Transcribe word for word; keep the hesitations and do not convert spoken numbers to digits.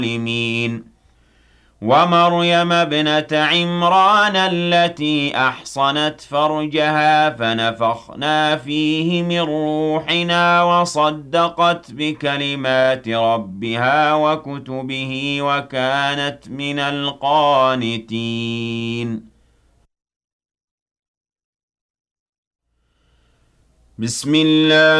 الظالمين ومريم ابنة عمران التي أحصنت فرجها فنفخنا فيه من روحنا وصدقت بكلمات ربها وكتبه وكانت من القانتين. بسم الله